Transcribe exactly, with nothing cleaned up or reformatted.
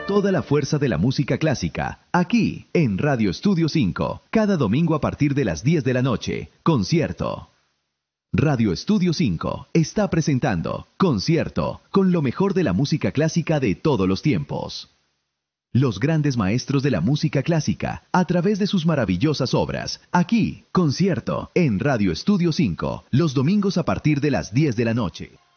toda la fuerza de la música clásica, aquí en Radio Estudio cinco, cada domingo a partir de las diez de la noche, Concierto. Radio Estudio cinco está presentando Concierto con lo mejor de la música clásica de todos los tiempos. Los grandes maestros de la música clásica, a través de sus maravillosas obras, aquí, Concierto, en Radio Estudio cinco, los domingos a partir de las diez de la noche.